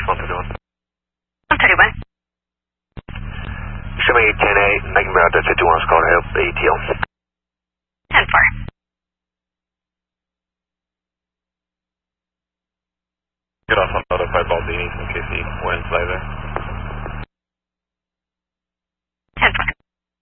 131. 131. Show me 10-8, making about that 51's call to help ATO. 10-4. Get off on notified ball